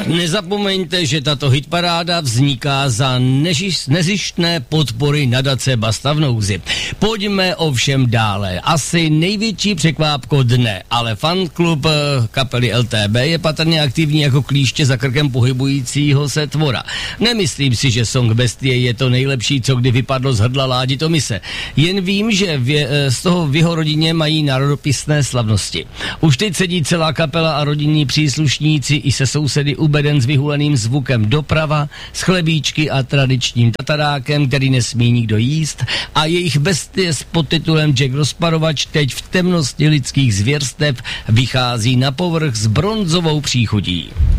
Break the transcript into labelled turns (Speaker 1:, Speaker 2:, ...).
Speaker 1: Nezapomeňte, že tato hitparáda vzniká za nezištné podpory nadace Basta v nouzi. Pojďme ovšem dále. Asi největší překvápko dne, ale fanklub kapely LTB je patrně aktivní jako klíště za krkem pohybujícího se tvora. Nemyslím si, že song Bestie je to nejlepší, co kdy vypadlo z hrdla Ládi Tomise. Jen vím, že z toho v jeho rodině mají národopisné slavnosti. Už teď sedí celá kapela a rodinní příslušníci i se sousedy u beden s vyhuleným zvukem doprava, s chlebíčky a tradičním tatarákem, který nesmí nikdo jíst, a jejich bestie s podtitulem Jack Rozparovač teď v temnosti lidských zvěrstev vychází na povrch s bronzovou příchutí.